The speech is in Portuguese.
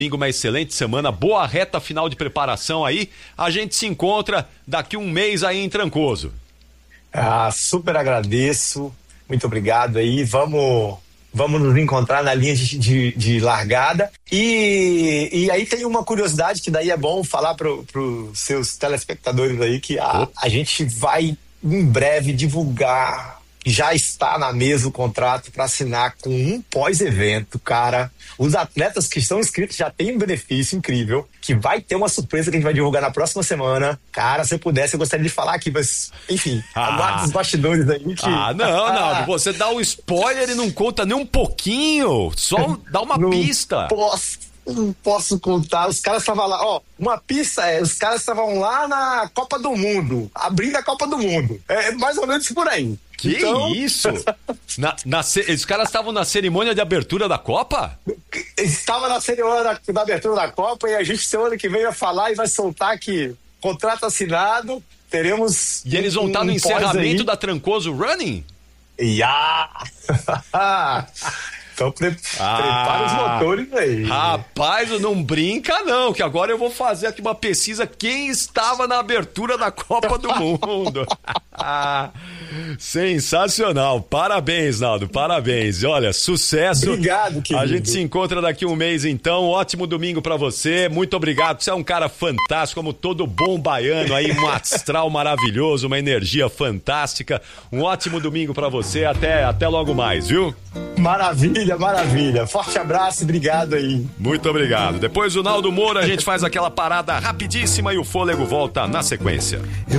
Uma excelente semana, boa reta final de preparação aí. A gente se encontra daqui um mês aí em Trancoso. Super agradeço, muito obrigado aí. Vamos nos encontrar na linha de largada. E aí tem uma curiosidade que daí é bom falar para os seus telespectadores aí que a gente vai em breve divulgar. Já está na mesa o contrato para assinar com um pós-evento, cara. Os atletas que estão inscritos já têm um benefício incrível, que vai ter uma surpresa que a gente vai divulgar na próxima semana. Cara, se eu pudesse, eu gostaria de falar aqui, mas, enfim, aguarde os bastidores aí. Não, você dá um spoiler e não conta nem um pouquinho, só dá uma pista. Não posso contar, os caras estavam lá, uma pista os caras estavam lá na Copa do Mundo, abrindo a Copa do Mundo. É mais ou menos por aí. Que isso? Os caras estavam na cerimônia de abertura da Copa? Estava na cerimônia da abertura da Copa e a gente semana que vem vai falar e vai soltar que contrato assinado, teremos... E eles vão estar no encerramento da Trancoso Running? Então prepara os motores aí. Rapaz, não brinca não, que agora eu vou fazer aqui uma pesquisa quem estava na abertura da Copa do Mundo. Sensacional, parabéns, Naldo, parabéns. Olha, sucesso. Obrigado, querido. A gente se encontra daqui um mês então, ótimo domingo pra você, muito obrigado, você é um cara fantástico, como todo bom baiano aí, um astral maravilhoso, uma energia fantástica, um ótimo domingo pra você, até logo mais, viu? Maravilha. Forte abraço e obrigado aí. Muito obrigado. Depois do Naldo Moura, a gente faz aquela parada rapidíssima e o fôlego volta na sequência.